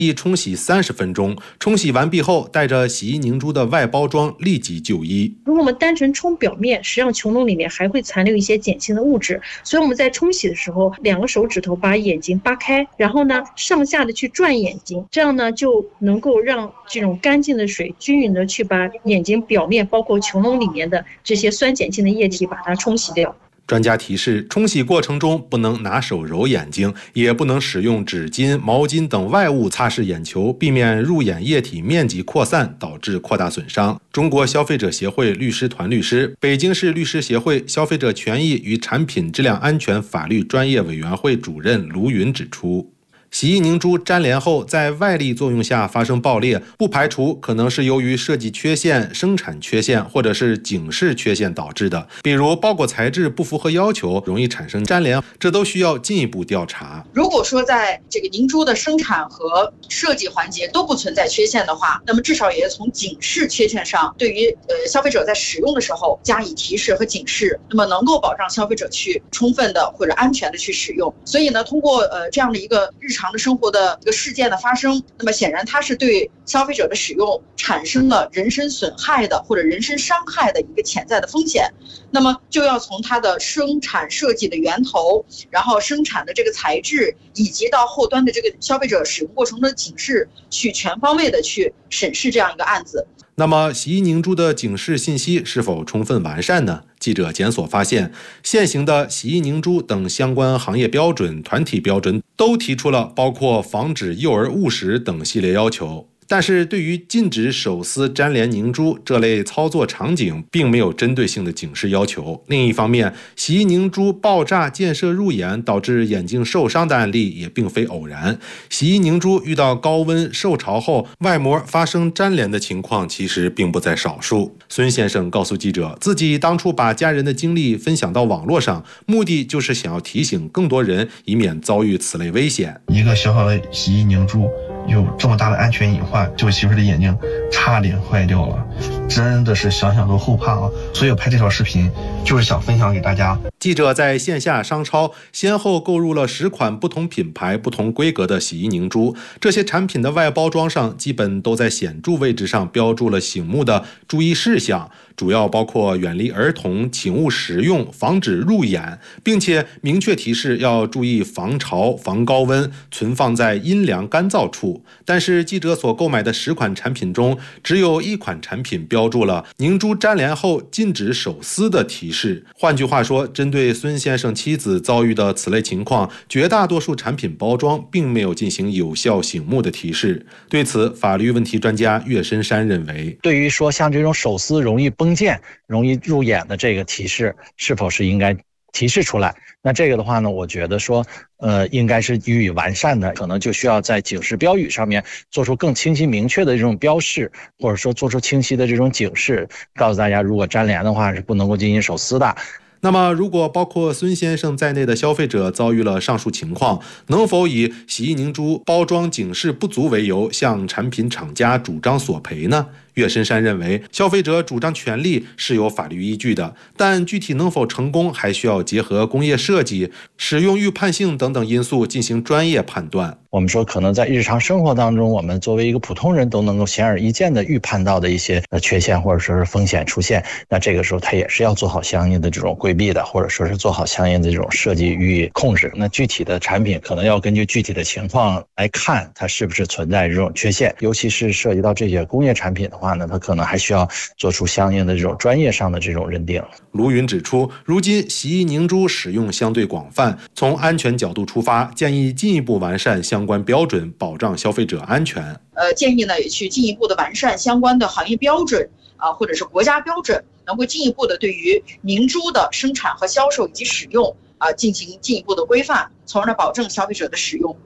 宜冲洗30分钟，冲洗完毕后带着洗衣凝珠的外包装立即就医。 如果我们单纯冲表面，实际上球脓里面还会残留一些碱性的物质，所以我们在冲洗的时候，2个手指头把眼睛扒开，然后呢上下的去转眼睛，这样呢就能够让这种干净的水均匀的去把眼睛表面包括球脓里面的这些酸碱性的液体把它冲洗掉。 专家提示，冲洗过程中不能拿手揉眼睛，也不能使用纸巾、毛巾等外物擦拭眼球，避免入眼液体面积扩散，导致扩大损伤。中国消费者协会律师团律师、北京市律师协会消费者权益与产品质量安全法律专业委员会主任卢云指出，洗衣凝珠粘连后在外力作用下发生爆裂，不排除可能是由于设计缺陷、生产缺陷或者是警示缺陷导致的，比如包裹材质不符合要求，容易产生粘连，这都需要进一步调查。 如果说在这个凝珠的生产和设计环节都不存在缺陷的话，那么至少也从警示缺陷上，对于消费者在使用的时候加以提示和警示，那么能够保障消费者去充分的或者安全的去使用。所以呢，通过这样的一个日常的生活的一个事件的发生，那么显然它是对消费者的使用产生了人身损害的或者人身伤害的一个潜在的风险，那么就要从它的生产设计的源头，然后生产的这个材质，以及到后端的这个消费者使用过程的警示，去全方位的去审视这样一个案子。 那么洗衣凝珠的警示信息是否充分完善呢？记者检索发现，现行的洗衣凝珠等相关行业标准、团体标准都提出了包括防止幼儿误食等系列要求，但是对于禁止手撕粘连凝珠这类操作场景并没有针对性的警示要求。另一方面，洗衣凝珠爆炸溅射入眼导致眼睛受伤的案例也并非偶然，洗衣凝珠遇到高温受潮后外膜发生粘连的情况其实并不在少数。孙先生告诉记者，自己当初把家人的经历分享到网络上，目的就是想要提醒更多人，以免遭遇此类危险。 一个小小的洗衣凝珠有这么大的安全隐患，就媳妇的眼睛差点坏掉了，真的是想想都后怕啊！所以我拍这条视频就是想分享给大家。 记者在线下商超先后购入了10款不同品牌、不同规格的洗衣凝珠，这些产品的外包装上基本都在显著位置上标注了醒目的注意事项，主要包括远离儿童、请勿食用、防止入眼，并且明确提示要注意防潮、防高温，存放在阴凉干燥处。但是记者所购买的10款产品中，只有1款产品标注了凝珠粘连后禁止手撕的提示。换句话说，针对孙先生妻子遭遇的此类情况，绝大多数产品包装并没有进行有效醒目的提示。对此，法律问题专家岳深山认为， 对于说像这种手撕容易崩溅、容易入眼的这个提示，是否是应该提示出来？那这个的话呢，我觉得说应该是予以完善的，可能就需要在警示标语上面做出更清晰明确的这种标示，或者说做出清晰的这种警示，告诉大家如果粘连的话是不能够进行手撕的。 那么如果包括孙先生在内的消费者遭遇了上述情况，能否以洗衣凝珠包装警示不足为由向产品厂家主张索赔呢？岳深山认为，消费者主张权利是有法律依据的，但具体能否成功，还需要结合工业设计、使用预判性等等因素进行专业判断。 我们说可能在日常生活当中，我们作为一个普通人都能够显而易见的预判到的一些缺陷或者说是风险出现，那这个时候它也是要做好相应的这种规避的，或者说是做好相应的这种设计予以控制。那具体的产品可能要根据具体的情况来看它是不是存在这种缺陷，尤其是涉及到这些工业产品的话呢，它可能还需要做出相应的这种专业上的这种认定。 卢云指出，如今洗衣凝珠使用相对广泛，从安全角度出发，建议进一步完善相关标准，保障消费者安全。 建议呢也去进一步的完善相关的行业标准或者是国家标准，能够进一步的对于凝珠的生产和销售以及使用进行进一步的规范，从而呢保证消费者的使用。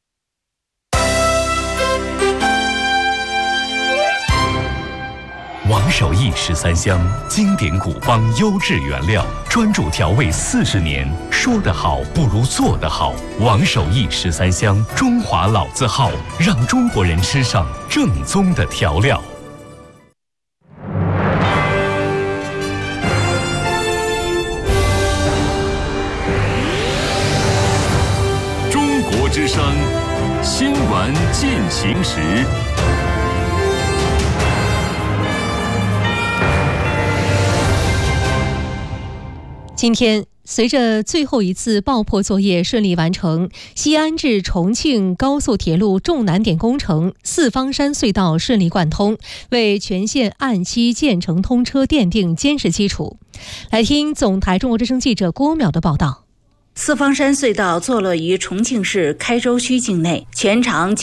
王守义13香，经典古方优质原料，专注调味40年，说得好不如做得好。王守义13香，中华老字号，让中国人吃上正宗的调料。中国之声新闻进行行时。 今天，随着最后一次爆破作业顺利完成，西安至重庆高速铁路重难点工程四方山隧道顺利贯通，为全线按期建成通车奠定坚实基础。来听总台中国之声记者郭淼的报道。 四方山隧道坐落于重庆市开州区境内，全长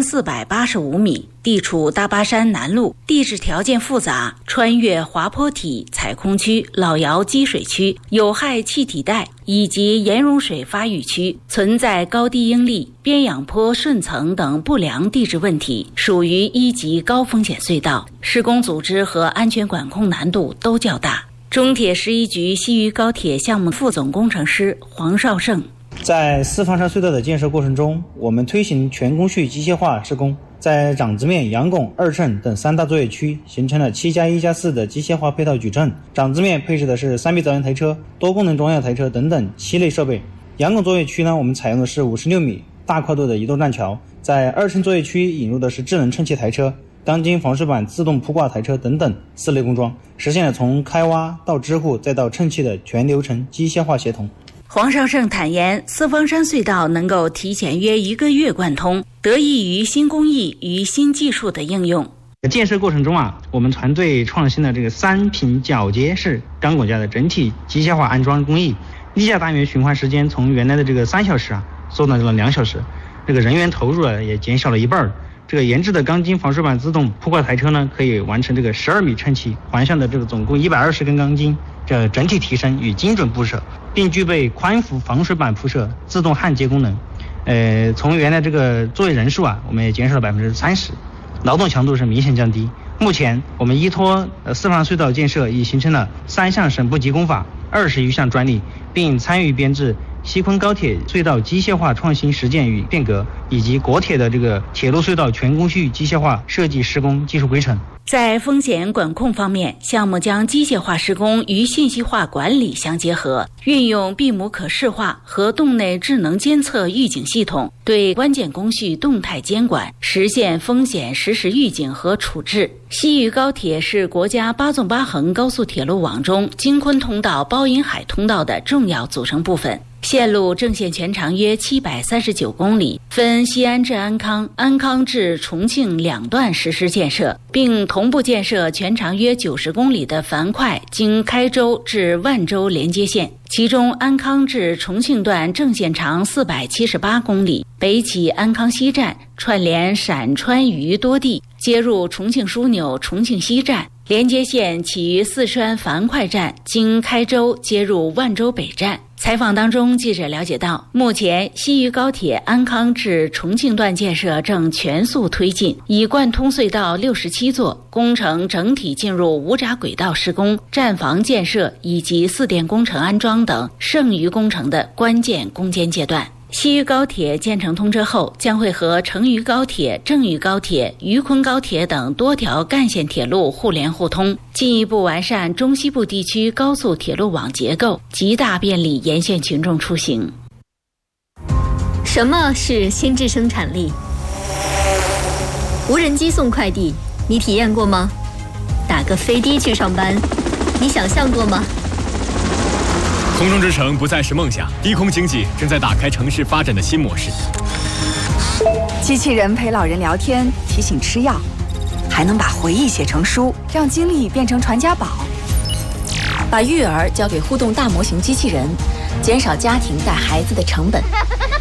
9485米，地处大巴山南麓，地质条件复杂，穿越滑坡体、采空区、老窑积水区、有害气体带以及盐溶水发育区，存在高低应力、边仰坡顺层等不良地质问题，属于1级高风险隧道，施工组织和安全管控难度都较大。中铁11局西渝高铁项目副总工程师黄绍胜， 在四方山隧道的建设过程中，我们推行全工序机械化施工，在掌子面、杨拱、二乘等3大作业区形成了7+1+4的机械化配套矩阵。掌子面配置的是3臂造型台车、多功能装药台车等等7类设备。杨拱作业区呢，我们采用的是56米大跨度的移动栈桥。在二乘作业区引入的是智能称气台车、钢筋防水板自动铺挂台车等等4类工装，实现了从开挖到支护再到称气的全流程机械化协同。 黄绍胜坦言，四方山隧道能够提前约1个月贯通，得益于新工艺与新技术的应用。 建设过程中我们团队创新了这个3频铰接式钢管架的整体机械化安装工艺，立架单元循环时间从原来的这个3小时缩短到了2小时，这个人员投入也减少了1半。这个研制的钢筋防水板自动铺挂台车呢，可以完成这个12米称气环向的这个总共120根钢筋，这整体提升与精准布设，并具备宽幅防水板铺设、自动焊接功能。从原来这个作业人数我们也减少了30%，劳动强度是明显降低。目前我们依托四方隧道建设，已形成了3项省部级工法、20余项专利，并参与编制西昆高铁隧道机械化创新实践与变革，以及国铁的这个铁路隧道全工序机械化设计施工技术规程。 在风险管控方面，项目将机械化施工与信息化管理相结合，运用闭幕可视化和洞内智能监测预警系统，对关键工序动态监管，实现风险实时预警和处置。西渝高铁是国家8纵8横高速铁路网中京昆通道、包银海通道的重要组成部分。线路正线全长约739公里，分西安至安康、安康至重庆2段实施建设，并同步建设全长约90公里的樊哙经开州至万州连接线。其中安康至重庆段正线长478公里，北起安康西站，串联陕川渝多地，接入重庆枢纽重庆西站。连接线起于四川樊哙站，经开州接入万州北站。采访当中，记者了解到，目前西渝高铁安康至重庆段建设正全速推进，已贯通隧道67座，工程整体进入无闸轨道施工、站房建设以及4电工程安装等剩余工程的关键攻坚阶段。西渝高铁建成通车后，将会和成渝高铁、郑渝高铁、渝昆高铁等多条干线铁路互联互通，进一步完善中西部地区高速铁路网结构，极大便利沿线群众出行。 什么是心智生产力？无人机送快递，你体验过吗？打个飞的去上班，你想象过吗？ 空中之城不再是梦想，低空经济正在打开城市发展的新模式。 机器人陪老人聊天，提醒吃药，还能把回忆写成书，让经历变成传家宝。把育儿交给互动大模型机器人，减少家庭带孩子的成本。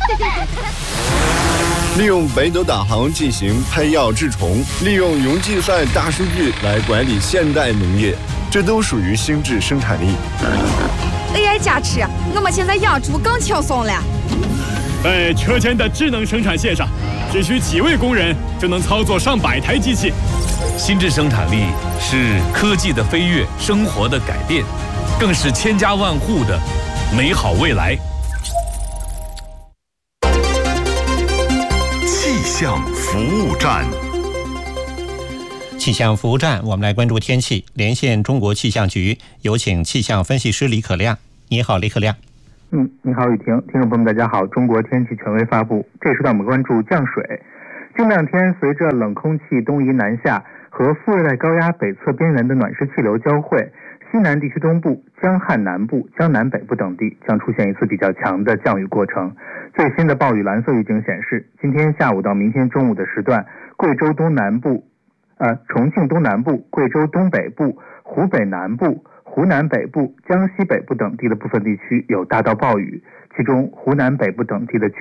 利用北斗导航进行配药治虫，利用云计算大数据来管理现代农业，这都属于心智生产力。 AI 加持，我们现在养猪更轻松了。 在车间的智能生产线上，只需几位工人就能操作上百台机器。 心智生产力是科技的飞跃，生活的改变，更是千家万户的美好未来。 气象服务站， 气象服务站，我们来关注天气。连线中国气象局，有请气象分析师李可亮。你好，李可亮。 你好，雨婷，听众朋友们，大家好。中国天气权威发布，这时段我们关注降水。 近2天，随着冷空气东移南下和副热带高压北侧边缘的暖湿气流交汇，西南地区东部、江汉南部、江南北部等地将出现一次比较强的降雨过程。最新的暴雨蓝色预警显示，今天下午到明天中午的时段，贵州东南部、重庆东南部、贵州东北部、湖北南部、湖南北部、江西北部等地的部分地区有大到暴雨，其中湖南北部等地的局